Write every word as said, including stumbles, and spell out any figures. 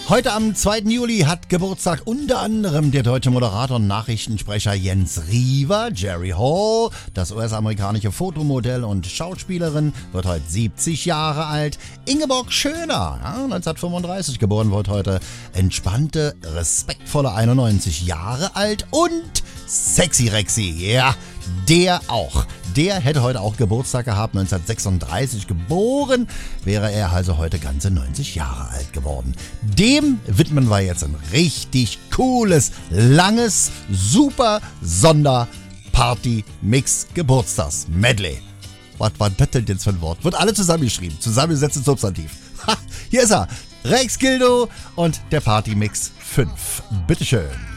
Heute am zweiten Juli hat Geburtstag unter anderem der deutsche Moderator und Nachrichtensprecher Jens Riewer. Jerry Hall, das U S-amerikanische Fotomodell und Schauspielerin, wird heute siebzig Jahre alt. Ingeborg Schöner, ja, neunzehnhundertfünfunddreißig geboren, wird heute entspannte, respektvolle einundneunzig Jahre alt. Und Sexy Rexy, ja, der auch. Der hätte heute auch Geburtstag gehabt, neunzehnhundertsechsunddreißig geboren, wäre er also heute ganze neunzig Jahre alt geworden. Dem widmen wir jetzt ein richtig cooles, langes, super Sonder-Party-Mix-Geburtstags-Medley. Was war das denn jetzt für ein Wort? Wird alle zusammengeschrieben, zusammengesetzt in Substantiv. Ha, hier ist er, Rex Gildo und der Party-Mix fünf. Bitteschön.